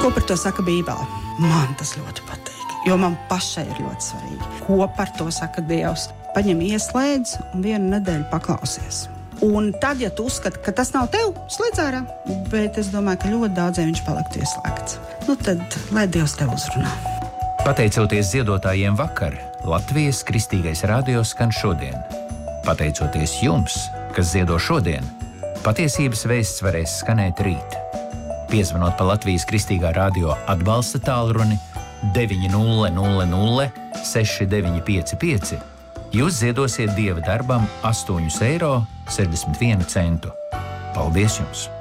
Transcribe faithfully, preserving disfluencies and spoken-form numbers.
Ko par to saka Bībele? Man tas ļoti patīk, jo man pašai ir ļoti svarīgi. Ko par to saka Dievs? Paņem ieslēdz un vienu nedēļu paklausies. Un tad, ja tu uzskati, ka tas nav tev, slēdz ārā. Bet es domāju, ka ļoti daudziem viņš paliktu ieslēgts. Nu tad, lai Dievs tev uzrunā. Pateicoties ziedotājiem vakar, Latvijas Kristīgais radio skan šodien. Pateicoties jums, kas ziedo šodien, patiesības vēsts varēs skanēt rīt. Piezvanot pa Latvijas Kristīgā radio atbalsta tālruni deviņi nulle nulle nulle seši deviņi pieci pieci, jūs ziedosiet Dieva darbam astoņus eiro sešdesmit vienu centu. Paldies jums!